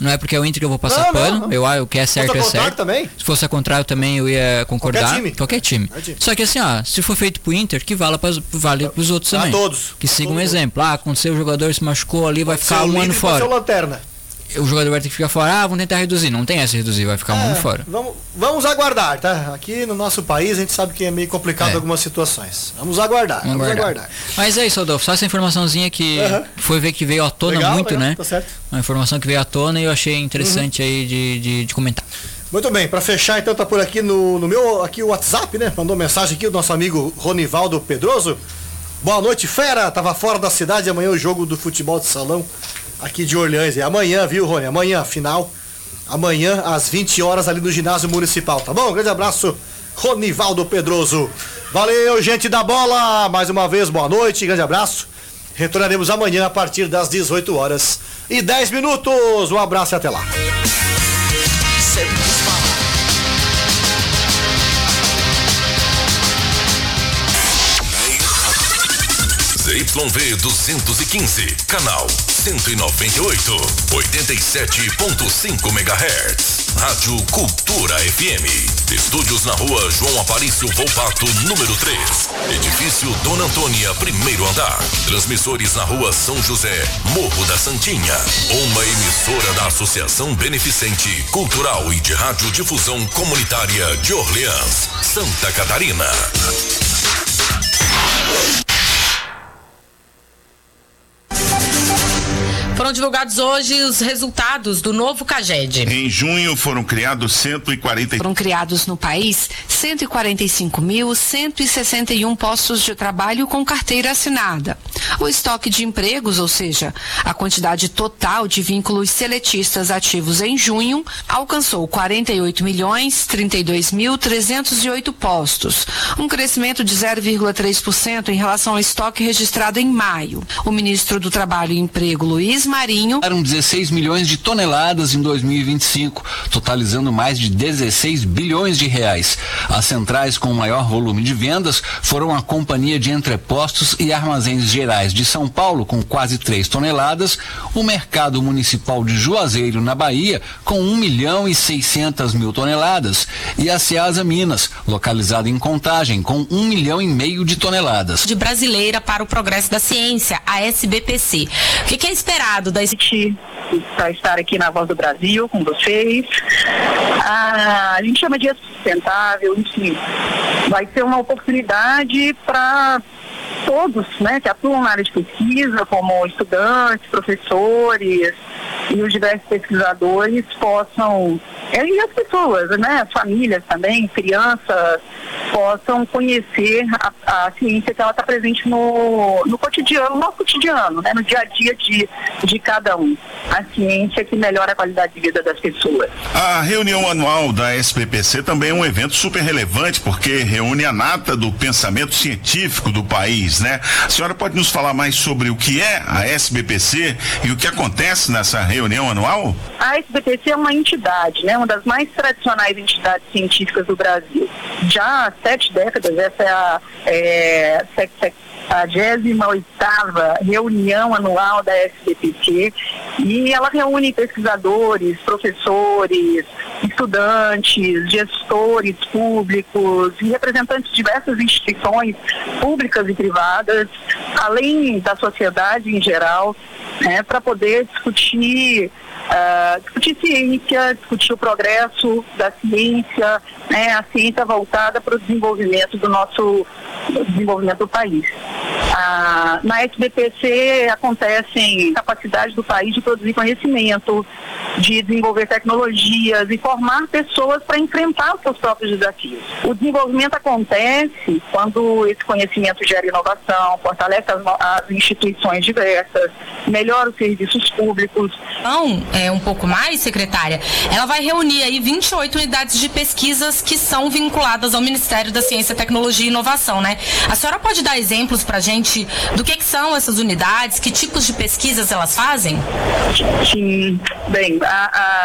Não é porque é o Inter que eu vou passar pano. O que é certo é certo. Também? Se fosse ao contrário também eu ia concordar. Qualquer time. Só que assim, se for feito pro Inter, que vale pros outros também. Todos. Que siga um exemplo. Aconteceu, o jogador se machucou ali, vai ficar um ano fora. Lanterna. O jogador vai ter que ficar fora. Vamos tentar reduzir. Não tem essa reduzir, vai ficar um ano fora. Vamos aguardar, tá? Aqui no nosso país a gente sabe que é meio complicado algumas situações. Vamos aguardar. Mas é isso, Adolfo. Só essa informaçãozinha que foi ver que veio à tona legal, né? Tá certo. Uma informação que veio à tona e eu achei interessante aí de comentar. Muito bem, para fechar então tá por aqui no meu aqui o WhatsApp, né? Mandou mensagem aqui o nosso amigo Ronivaldo Pedroso. Boa noite, fera. Tava fora da cidade, amanhã o jogo do futebol de salão aqui de Orleans. É amanhã, viu, Rony? Amanhã, final. Amanhã, às 20 horas, ali no ginásio municipal, tá bom? Um grande abraço, Ronivaldo Pedroso. Valeu, gente da bola. Mais uma vez, boa noite, grande abraço. Retornaremos amanhã a partir das 18h10. Um abraço e até lá. ZYV 215, canal 198, 87.5 MHz. Rádio Cultura FM. Estúdios na rua João Aparício Volpato, número 3. Edifício Dona Antônia, primeiro andar. Transmissores na rua São José, Morro da Santinha. Uma emissora da Associação Beneficente, Cultural e de Radiodifusão Comunitária de Orleans, Santa Catarina. Foram divulgados hoje os resultados do novo CAGED. Em junho foram criados Foram criados no país 145.161 postos de trabalho com carteira assinada. O estoque de empregos, ou seja, a quantidade total de vínculos seletistas ativos em junho, alcançou 48.032.308 postos, um crescimento de 0,3% em relação ao estoque registrado em maio. O ministro do Trabalho e Emprego, Luiz Marinho, eram 16 milhões de toneladas em 2025, totalizando mais de 16 bilhões de reais. As centrais com maior volume de vendas foram a Companhia de Entrepostos e Armazéns Gerais de São Paulo, com quase 3 toneladas, o Mercado Municipal de Juazeiro, na Bahia, com 1.600.000 toneladas, e a Ceasa Minas, localizada em Contagem, com 1,5 milhão de toneladas. De Brasileira para o Progresso da Ciência, a SBPC. O que é esperado da para estar aqui na Voz do Brasil com vocês? A gente chama de sustentável, enfim, vai ser uma oportunidade para todos, né, que atuam na área de pesquisa, como estudantes, professores e os diversos pesquisadores possam, e as pessoas, né, as famílias também, crianças, possam conhecer a ciência que ela está presente no cotidiano, no nosso cotidiano, né, no dia a dia de cada um. A ciência que melhora a qualidade de vida das pessoas. A reunião anual da SBPC também é um evento super relevante, porque reúne a nata do pensamento científico do país, né? A senhora pode nos falar mais sobre o que é a SBPC e o que acontece nessa reunião anual? A SBPC é uma entidade, né? Uma das mais tradicionais entidades científicas do Brasil. Já há 7 décadas, essa é a 78ª reunião anual da SBPC, e ela reúne pesquisadores, professores, estudantes, gestores públicos e representantes de diversas instituições públicas e privadas, além da sociedade em geral, né, para poder discutir ciência, discutir o progresso da ciência, né, a ciência voltada para o desenvolvimento do país. Na SBPC acontecem capacidade do país de produzir conhecimento, de desenvolver tecnologias e formar pessoas para enfrentar os seus próprios desafios. O desenvolvimento acontece quando esse conhecimento gera inovação, fortalece as instituições diversas, melhora os serviços públicos. Então, um pouco mais, secretária, ela vai reunir aí 28 unidades de pesquisas que são vinculadas ao Ministério da Ciência, Tecnologia e Inovação, né? A senhora pode dar exemplos pra gente do que são essas unidades, que tipos de pesquisas elas fazem? Sim, bem,